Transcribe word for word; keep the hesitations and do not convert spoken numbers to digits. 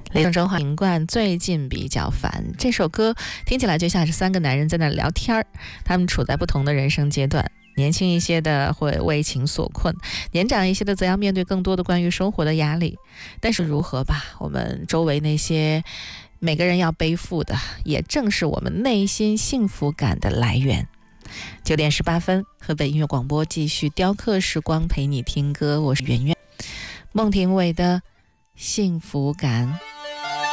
雷声真话名冠最近比较烦，这首歌听起来就像是三个男人在那聊天儿，他们处在不同的人生阶段，年轻一些的会为情所困，年长一些的则要面对更多的关于生活的压力。但是如何吧，我们周围那些每个人要背负的，也正是我们内心幸福感的来源。九点十八分，河北音乐广播继续雕刻时光，陪你听歌，我是圆圆。孟庭苇的幸福感。